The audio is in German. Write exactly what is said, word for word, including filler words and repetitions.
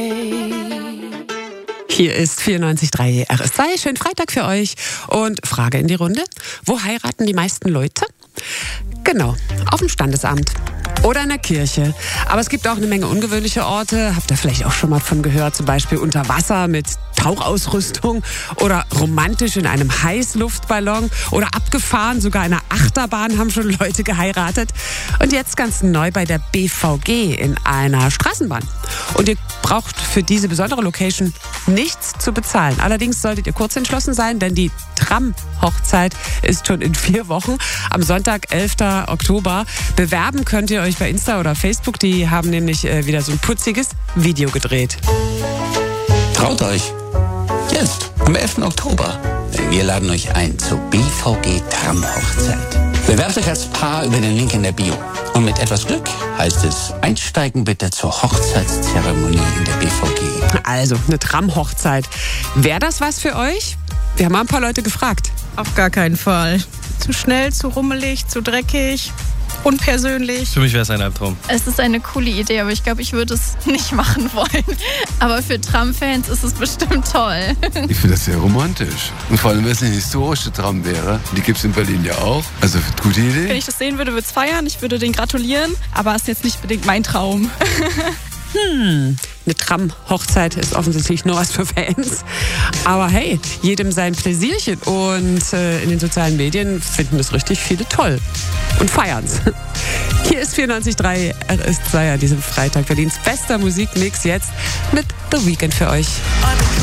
Hier ist vierundneunzig Komma drei R S zwei. Schönen Freitag für euch. Und Frage in die Runde. Wo heiraten die meisten Leute? Genau, auf dem Standesamt. Oder in der Kirche. Aber es gibt auch eine Menge ungewöhnliche Orte. Habt ihr vielleicht auch schon mal von gehört? Zum Beispiel unter Wasser mit Tauchausrüstung oder romantisch in einem Heißluftballon oder abgefahren, sogar in einer Achterbahn haben schon Leute geheiratet. Und jetzt ganz neu bei der B V G in einer Straßenbahn. Und ihr braucht für diese besondere Location nichts zu bezahlen. Allerdings solltet ihr kurz entschlossen sein, denn die Tram-Hochzeit ist schon in vier Wochen. Am Sonntag, elften Oktober. Bewerben könnt ihr euch bei Insta oder Facebook. Die haben nämlich äh, wieder so ein putziges Video gedreht. Traut euch! Jetzt, am elften Oktober. Wir laden euch ein zur B V G Tram-Hochzeit. Bewerbt euch als Paar über den Link in der Bio. Und mit etwas Glück heißt es, einsteigen bitte zur Hochzeitszeremonie in der B V G. Also, eine Tram-Hochzeit. Wäre das was für euch? Wir haben mal ein paar Leute gefragt. Auf gar keinen Fall. Zu schnell, zu rummelig, zu dreckig, unpersönlich. Für mich wäre es ein Albtraum. Es ist eine coole Idee, aber ich glaube, ich würde es nicht machen wollen. Aber für Tram-Fans ist es bestimmt toll. Ich finde das sehr romantisch. Und vor allem, wenn es eine historische Tram wäre. Die gibt es in Berlin ja auch. Also, gute Idee. Wenn ich das sehen würde, würde es feiern. Ich würde den gratulieren. Aber es ist jetzt nicht unbedingt mein Traum. Hm, eine Tram-Hochzeit ist offensichtlich nur was für Fans. Aber hey, jedem sein Pläsierchen. Und äh, in den sozialen Medien finden das richtig viele toll. Und feiern's. Hier ist vierundneunzig Komma drei R S zwei an diesem Freitag. Berlins bester Musikmix jetzt mit The Weeknd für euch.